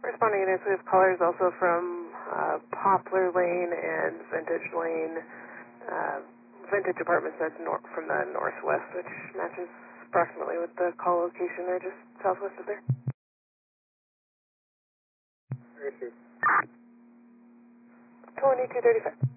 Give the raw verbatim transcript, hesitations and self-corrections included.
Responding units, we have callers also from uh, Poplar Lane and Vintage Lane, uh, Vintage Apartments that's nor from the northwest, which matches approximately with the call location there, just southwest of there. twenty-two thirty-five.